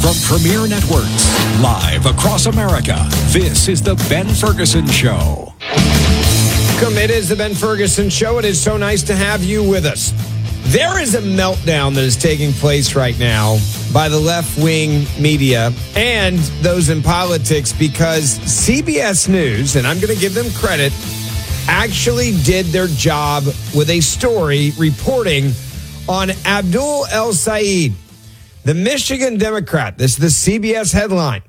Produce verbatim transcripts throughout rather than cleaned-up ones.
From Premier Networks, live across America, this is The Ben Ferguson Show. Welcome. It is The Ben Ferguson Show. It is so nice to have you with us. There is a meltdown that is taking place right now by the left-wing media and those in politics because C B S News, and I'm going to give them credit, actually did their job with a story reporting on Abdul El-Sayed, the Michigan Democrat. This is the C B S headline.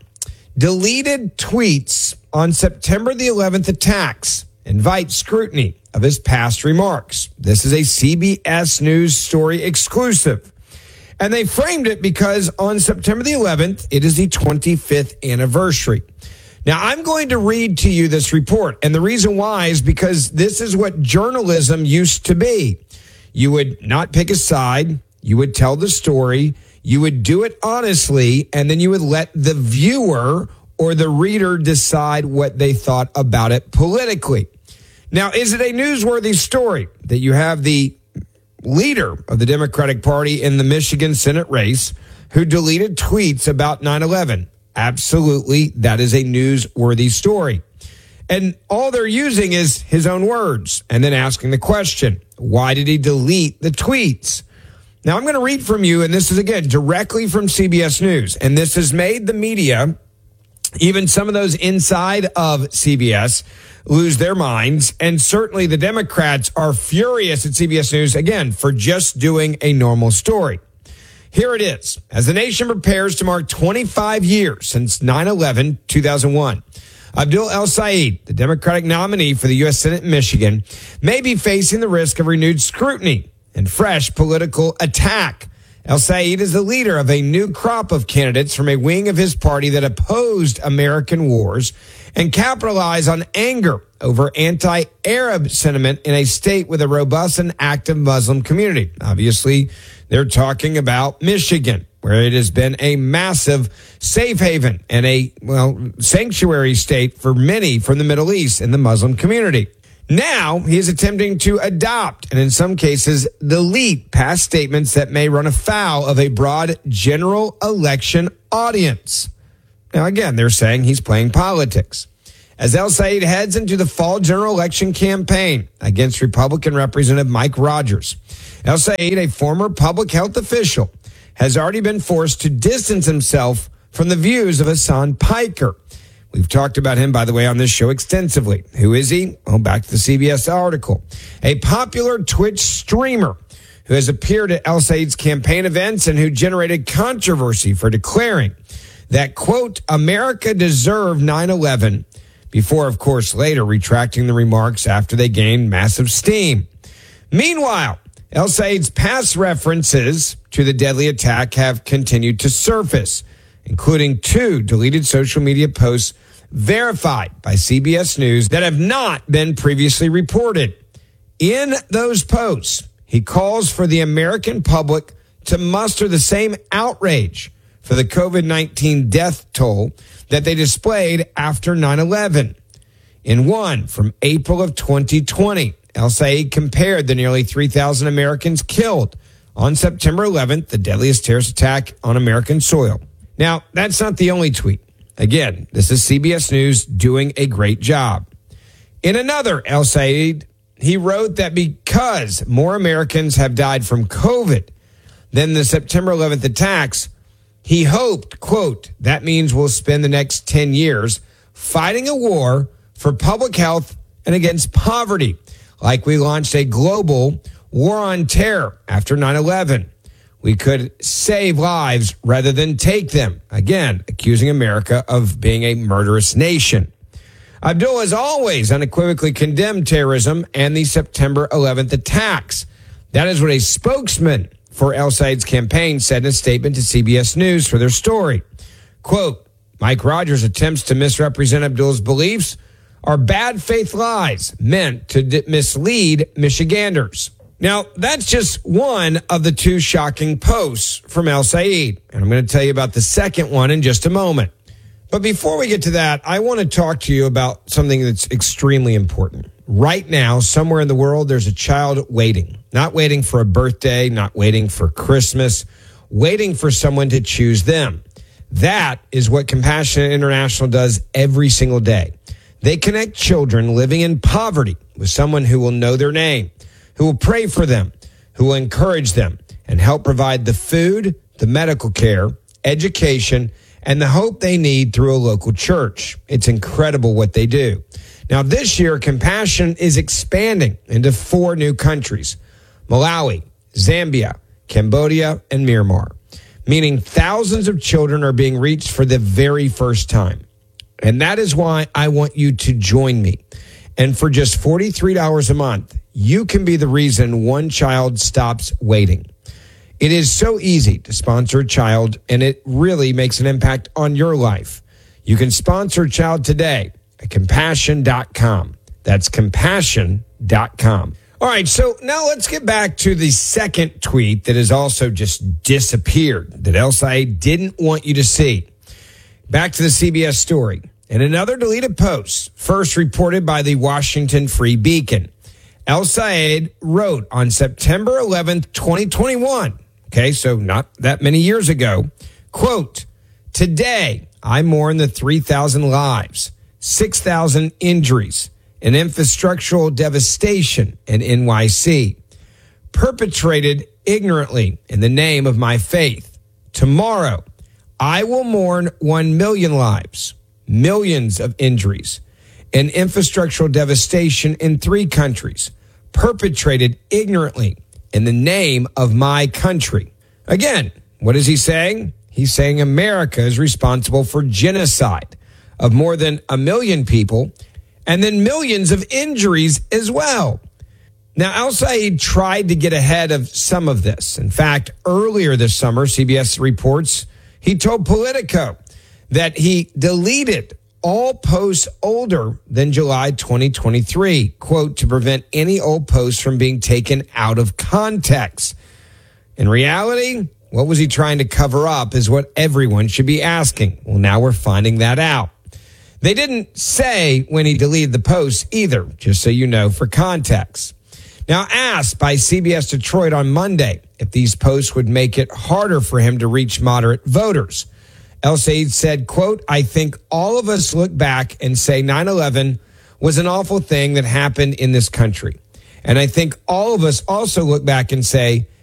Deleted tweets on September the eleventh attacks invite scrutiny of his past remarks. This is a C B S News story exclusive. And they framed it because on September the eleventh, it is the twenty-fifth anniversary. Now, I'm going to read to you this report. And the reason why is because this is what journalism used to be. You would not pick a side. You would tell the story. You would do it honestly. And then you would let the viewer or the reader decide what they thought about it politically. Now, is it a newsworthy story that you have the leader of the Democratic Party in the Michigan Senate race who deleted tweets about nine eleven? Absolutely, that is a newsworthy story. And all they're using is his own words and then asking the question, why did he delete the tweets? Now, I'm going to read from you, and this is, again, directly from C B S News. And this has made the media, even some of those inside of C B S, lose their minds. And certainly the Democrats are furious at C B S News, again, for just doing a normal story. Here it is. As the nation prepares to mark twenty-five years since nine eleven, two thousand one, Abdul El-Sayed, the Democratic nominee for the U S Senate in Michigan, may be facing the risk of renewed scrutiny and fresh political attack. El-Sayed is the leader of a new crop of candidates from a wing of his party that opposed American wars and capitalized on anger over anti-Arab sentiment in a state with a robust and active Muslim community. Obviously, they're talking about Michigan, where it has been a massive safe haven and a, well, sanctuary state for many from the Middle East and the Muslim community. Now, he is attempting to adopt and in some cases delete past statements that may run afoul of a broad general election audience. Now, again, they're saying he's playing politics. As El-Sayed heads into the fall general election campaign against Republican Representative Mike Rogers, El-Sayed, a former public health official, has already been forced to distance himself from the views of Hassan Piker. We've talked about him, by the way, on this show extensively. Who is he? Well, back to the C B S article. A popular Twitch streamer who has appeared at El-Sayed's campaign events and who generated controversy for declaring that, quote, America deserved nine eleven, before, of course, later retracting the remarks after they gained massive steam. Meanwhile, El-Sayed's past references to the deadly attack have continued to surface, including two deleted social media posts verified by C B S News that have not been previously reported. In those posts, he calls for the American public to muster the same outrage for the COVID nineteen death toll that they displayed after nine eleven. In one from April of twenty twenty, El-Sayed compared the nearly three thousand Americans killed on September eleventh, the deadliest terrorist attack on American soil. Now, that's not the only tweet. Again, this is C B S News doing a great job. In another, El-Sayed, he wrote that because more Americans have died from COVID than the September eleventh attacks, he hoped, quote, that means we'll spend the next ten years fighting a war for public health and against poverty, like we launched a global war on terror after nine eleven. We could save lives rather than take them. Again, accusing America of being a murderous nation. Abdul has always unequivocally condemned terrorism and the September eleventh attacks. That is what a spokesman for El-Sayed's campaign said in a statement to C B S News for their story. Quote, Mike Rogers' attempts to misrepresent Abdul's beliefs are bad faith lies meant to d- mislead Michiganders. Now, that's just one of the two shocking posts from El-Sayed, and I'm going to tell you about the second one in just a moment. But before we get to that, I want to talk to you about something that's extremely important. Right now, somewhere in the world, there's a child waiting, not waiting for a birthday, not waiting for Christmas, waiting for someone to choose them. That is what Compassion International does every single day. They connect children living in poverty with someone who will know their name, who will pray for them, who will encourage them, and help provide the food, the medical care, education, and the hope they need through a local church. It's incredible what they do. Now, this year, Compassion is expanding into four new countries: Malawi, Zambia, Cambodia, and Myanmar, meaning thousands of children are being reached for the very first time. And that is why I want you to join me. And for just forty-three dollars a month, you can be the reason one child stops waiting. It is so easy to sponsor a child, and it really makes an impact on your life. You can sponsor a child today at compassion dot com. That's compassion dot com. All right, so now let's get back to the second tweet that has also just disappeared, that El Sayed didn't want you to see. Back to the C B S story. In another deleted post, first reported by the Washington Free Beacon, El Sayed wrote on September eleventh, twenty twenty-one, okay, so not that many years ago, quote, "Today, I mourn the three thousand lives, six thousand injuries, and infrastructural devastation in N Y C, perpetrated ignorantly in the name of my faith. Tomorrow, I will mourn one million lives, millions of injuries, and infrastructural devastation in three countries, perpetrated ignorantly in the name of my country." Again, what is he saying? He's saying America is responsible for genocide of more than a million people and then millions of injuries as well. Now, El Sayed tried to get ahead of some of this. In fact, earlier this summer, C B S reports, he told Politico that he deleted all posts older than July twenty twenty-three, quote, to prevent any old posts from being taken out of context. In reality, what was he trying to cover up is what everyone should be asking. Well, now we're finding that out. They didn't say when he deleted the posts either, just so you know, for context. Now, asked by C B S Detroit on Monday if these posts would make it harder for him to reach moderate voters, El Sayed said, quote, "I think all of us look back and say nine eleven was an awful thing that happened in this country. And I think all of us also look back and say